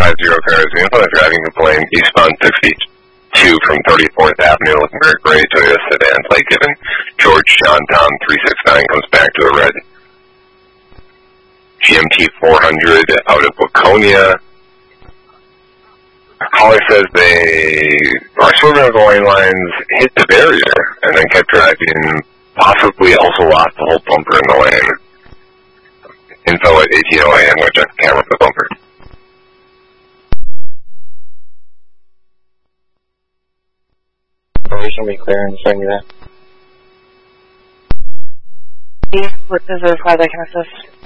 cars. The info driving complaint eastbound 62 from 34th Avenue, looking very gray Toyota sedan, plate given George John Tom 369, comes back to a red GMT 400 out of Waconia. Caller says they are swerving on the lane lines, hit the barrier, and then kept driving, possibly also lost the whole bumper in the lane. Info at 1808, I'm going to check the camera for the bumper. Operation be clear and showing you that. What is the car that can assist?